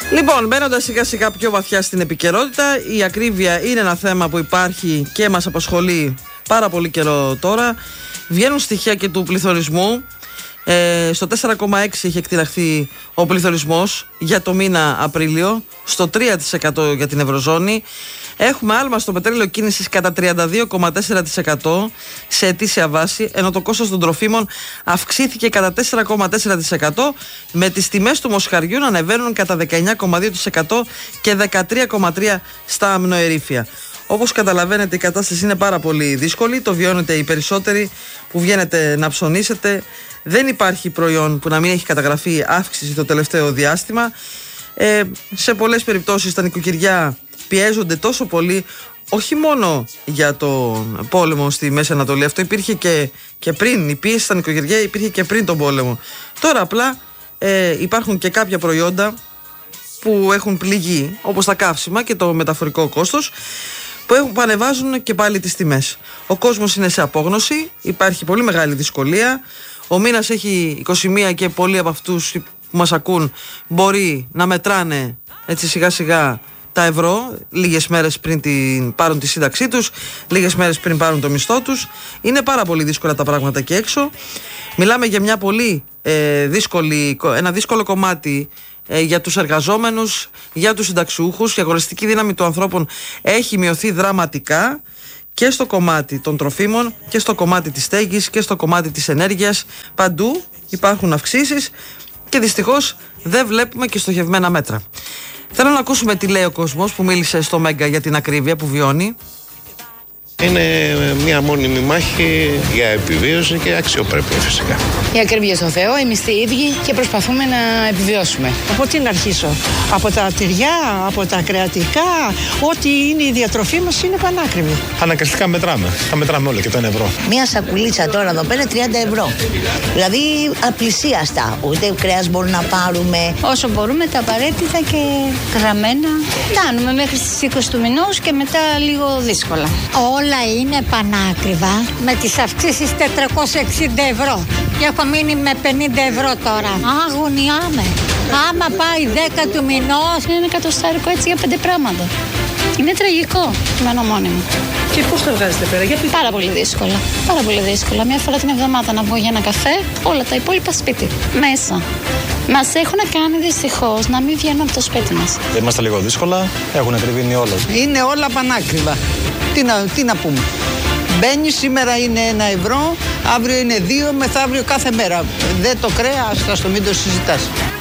Λοιπόν, μπαίνοντας σιγά σιγά πιο βαθιά στην επικαιρότητα, η ακρίβεια είναι ένα θέμα που υπάρχει και μας απασχολεί πάρα πολύ καιρό τώρα. Βγαίνουν στοιχεία και του πληθωρισμού. Στο 4,6 είχε εκτιναχθεί ο πληθωρισμός για το μήνα Απρίλιο, στο 3% για την Ευρωζώνη. Έχουμε άλμα στο πετρέλαιο κίνησης κατά 32,4% σε ετήσια βάση, ενώ το κόστος των τροφίμων αυξήθηκε κατά 4,4%, με τις τιμές του μοσχαριού να ανεβαίνουν κατά 19,2% και 13,3% στα αμνοερήφια. Όπως καταλαβαίνετε, η κατάσταση είναι πάρα πολύ δύσκολη, το βιώνετε οι περισσότεροι που βγαίνετε να ψωνίσετε. Δεν υπάρχει προϊόν που να μην έχει καταγραφεί αύξηση το τελευταίο διάστημα. Σε πολλές περιπτώσεις τα νοικοκυριά πιέζονται τόσο πολύ, όχι μόνο για τον πόλεμο στη Μέση Ανατολή. Αυτό υπήρχε και πριν. Η πίεση στα νοικοκυριά υπήρχε και πριν τον πόλεμο. Τώρα απλά υπάρχουν και κάποια προϊόντα που έχουν πληγεί, όπως τα καύσιμα και το μεταφορικό κόστος, που ανεβάζουν και πάλι τις τιμές. Ο κόσμος είναι σε απόγνωση, υπάρχει πολύ μεγάλη δυσκολία. Ο μήνας έχει 21 και πολλοί από αυτούς που μας ακούν μπορεί να μετράνε έτσι σιγά σιγά τα ευρώ, λίγες μέρες πριν πάρουν τη σύνταξή τους, λίγες μέρες πριν πάρουν το μισθό τους. Είναι πάρα πολύ δύσκολα τα πράγματα εκεί έξω. Μιλάμε για μια πολύ ένα δύσκολο κομμάτι για τους εργαζόμενους, για τους συνταξιούχους. Η αγοραστική δύναμη των ανθρώπων έχει μειωθεί δραματικά και στο κομμάτι των τροφίμων και στο κομμάτι της στέγης και στο κομμάτι της ενέργειας. Παντού υπάρχουν αυξήσεις και δυστυχώς δεν βλέπουμε και στοχευμένα μέτρα. Θέλω να ακούσουμε τι λέει ο κόσμος που μίλησε στο Μέγκα για την ακρίβεια που βιώνει. Είναι μια μόνιμη μάχη για επιβίωση και αξιοπρέπεια φυσικά. Η ακρίβεια στο Θεό, εμείς οι ίδιοι και προσπαθούμε να επιβιώσουμε. Από τι να αρχίσω? Από τα τυριά, από τα κρεατικά, ό,τι είναι η διατροφή μας είναι πανάκριβη. Αναγκαστικά μετράμε. Τα μετράμε όλα και το 1 ευρώ. Μια σακουλίτσα τώρα εδώ πέρα 30 ευρώ. Δηλαδή απλησίαστα. Ούτε κρέας μπορούμε να πάρουμε. Όσο μπορούμε τα απαραίτητα και γραμμένα. Φτάνουμε μέχρι στις 20 του μηνός και μετά λίγο δύσκολα. Όλα είναι πανάκριβα, με τις αυξήσεις 460 ευρώ. Και έχω μείνει με 50 ευρώ τώρα. Αγωνιάμαι. Άμα πάει 10 του μηνός, είναι 100 έτσι για 5 πράγματα. Είναι τραγικό. Μένω μόνη μου. Και πώς το βγάζετε πέρα, γιατί? Πάρα πολύ δύσκολα. Πάρα πολύ δύσκολα. Μια φορά την εβδομάδα να βγω για ένα καφέ, όλα τα υπόλοιπα σπίτι. Μέσα. Μας έχουν κάνει δυστυχώς να μην βγαίνουμε από το σπίτι μας. Είμαστε λίγο δύσκολα, έχουν ακριβήνει όλα. Είναι όλα πανάκριβα. Τι να πούμε. Μπαίνει, σήμερα είναι 1 ευρώ, αύριο είναι 2, μεθαύριο κάθε μέρα. Δεν το κρέας, ας το μην το συζητάς.